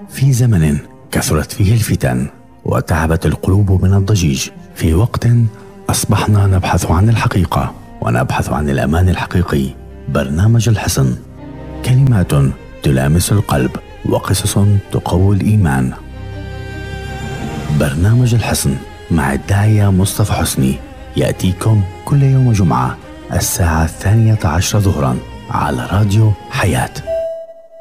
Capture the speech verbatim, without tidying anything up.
في زمن كثرت فيه الفتن وتعبت القلوب من الضجيج، في وقت أصبحنا نبحث عن الحقيقة ونبحث عن الأمان الحقيقي. برنامج الحصن، كلمات تلامس القلب وقصص تقوي الإيمان. برنامج الحصن مع الداعية مصطفى حسني يأتيكم كل يوم جمعة الساعة الثانية عشر ظهرا على راديو حياة.